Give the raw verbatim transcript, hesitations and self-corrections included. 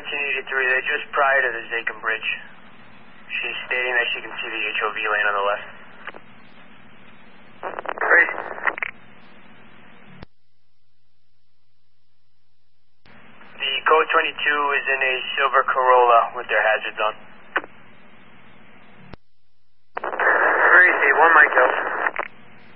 nineteen eighty-three, they're just prior to the Zakin Bridge. She's stating that she can see the H O V lane on the left. Great. The code twenty-two is in a silver Corolla with their hazards on. Tracy, one Mike